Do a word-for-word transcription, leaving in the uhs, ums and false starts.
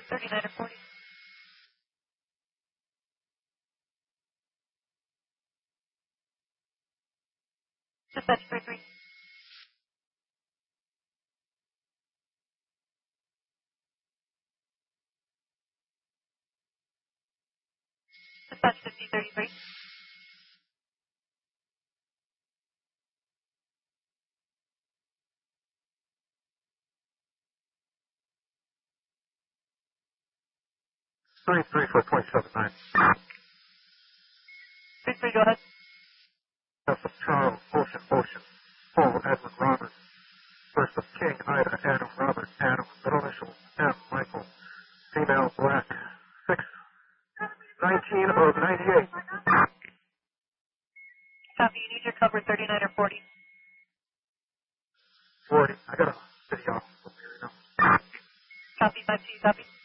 thirty-nine or forty. Dispatch three three. Dispatch fifty thirty-three. three three for point seven nine. three three, go ahead. F of Charles, Ocean, Ocean, Paul, Edward, Robert. First of King, Ida, Adam, Robert, Adam, middle initial, M, Michael, female, black, six, nineteen of ninety-eight. Copy, you need your cover thirty-nine or forty. forty. I got a video. Copy, five two, copy.